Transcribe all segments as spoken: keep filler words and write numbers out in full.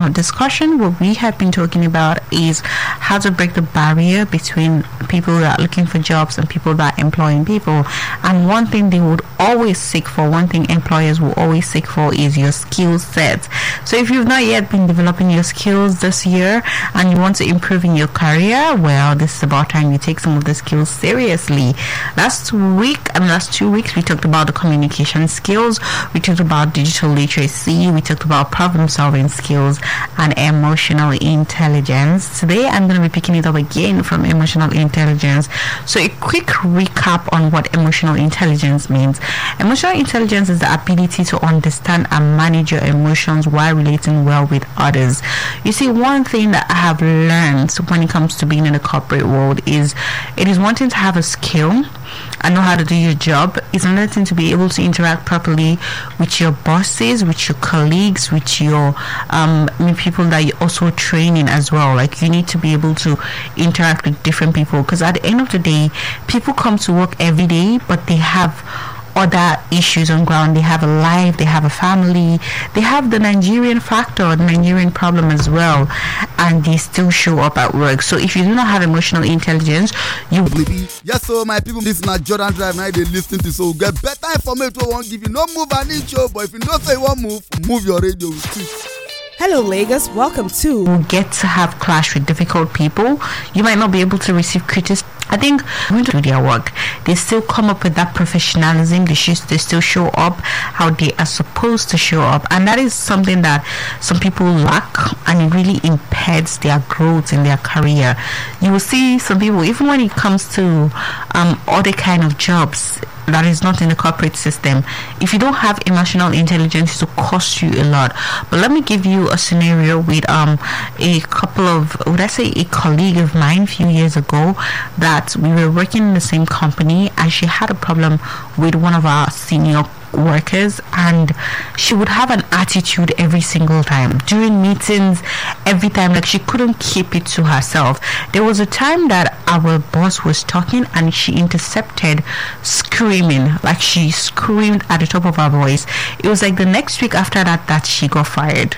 our discussion, what we have been talking about is how to break the barrier between people that are looking for jobs and people that are employing people. And one thing they would always seek for, one thing employers will always seek for is your skill set. So if you've not yet been developing your skills this year and you want to improve in your career, well, this is about time you take some of the skills seriously. Last week and last two weeks we talked about the communication skills, we talked about digital literacy, we talked about problem solving skills and emotional intelligence. Today I'm going to be picking it up again from emotional intelligence. So a quick recap on what emotional intelligence means. Emotional intelligence is the ability to understand and manage your emotions while relating well with others. You see, one thing that I have learned when it comes to being in the corporate world is it is one thing to have a skill and know how to do your job. It's another thing to be able to interact properly with your bosses, with your colleagues, with your um I mean, people that you're also training as well. Like, you need to be able to interact with different people, because at the end of the day, people come to work every day, but they have other issues on ground. They have a life, they have a family, they have the Nigerian factor, the Nigerian problem as well, and they still show up at work. So if you do not have emotional intelligence, you yes, so my people, this is not Jordan Drive. Now they listen to, so get better information. Won't give you no move an inch, but if you don't say one move, move your radio too. Hello Lagos, welcome to you get to have clash with difficult people. You might not be able to receive criticism. I think when they do their work, they still come up with that professionalism. They should, they still show up how they are supposed to show up, and that is something that some people lack, and it really impedes their growth in their career. You will see some people, even when it comes to um, other kind of jobs that is not in the corporate system, if you don't have emotional intelligence, it will cost you a lot. But let me give you a scenario with um a couple of, would I say a colleague of mine a few years ago, that we were working in the same company, and she had a problem with one of our senior workers, and she would have an attitude every single time during meetings, every time, like she couldn't keep it to herself. There was a time that our boss was talking and she intercepted screaming, like she screamed at the top of her voice. It was like the next week after that that she got fired.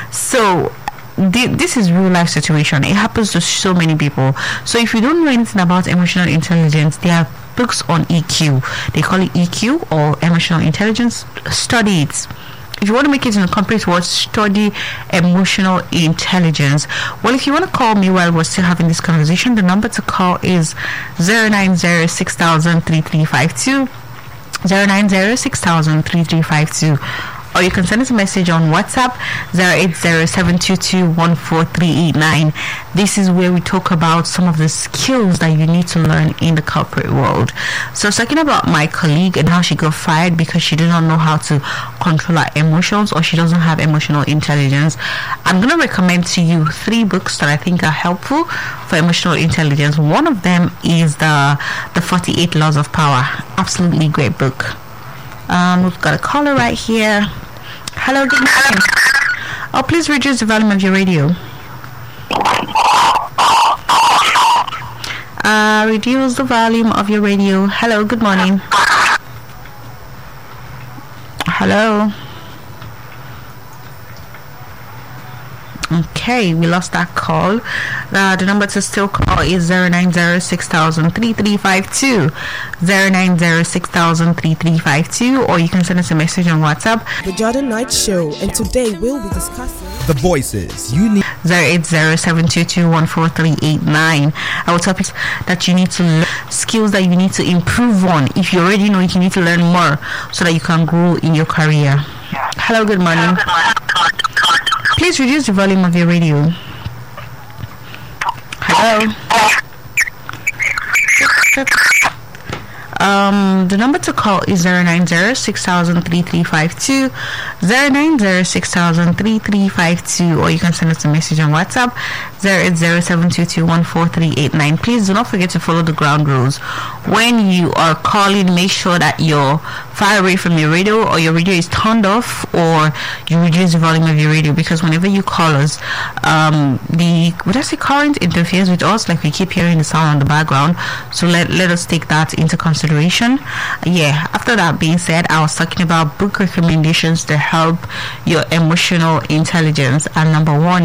So this is real life situation. It happens to so many people. So if you don't know anything about emotional intelligence, there are books on E Q. They call it E Q or emotional intelligence. Study it. If you want to make it in a complete word, study emotional intelligence. Well, if you want to call me while we're still having this conversation, the number to call is zero nine zero six thousand three three five two, zero nine zero six thousand three three five two. Or you can send us a message on WhatsApp, zero eight zero seven two two one four three eight nine. This is where we talk about some of the skills that you need to learn in the corporate world. So talking about my colleague and how she got fired because she did not know how to control her emotions, or she doesn't have emotional intelligence, I'm going to recommend to you three books that I think are helpful for emotional intelligence. One of them is the the forty-eight Laws of Power. Absolutely great book. Um, we've got a caller right here. Hello, good morning. Oh, please reduce the volume of your radio. Uh, reduce the volume of your radio. Hello, good morning. Hello. Okay, we lost that call. Uh, the number to still call is zero nine zero six thousand three three five two, zero nine zero six thousand three three five two, or you can send us a message on WhatsApp. The Jordan Knight Show, and today we'll be discussing the voices you need. zero eight zero seven two two one four three eight nine. Our topics that you need to learn, skills that you need to improve on. If you already know it, you need to learn more so that you can grow in your career. Hello, good morning. Please reduce the volume of your radio. Hello. Um, the number to call is zero nine zero six thousand three three five two, zero nine zero six thousand three three five two, or you can send us a message on WhatsApp, zero eight zero seven two two one four three eight nine. Please do not forget to follow the ground rules. When you are calling, make sure that you're far away from your radio, or your radio is turned off, or you reduce the volume of your radio, because whenever you call us, um, the would I say current interferes with us, like we keep hearing the sound on the background. So let let us take that into consideration. Yeah, after that being said, I was talking about book recommendations to help your emotional intelligence, and number one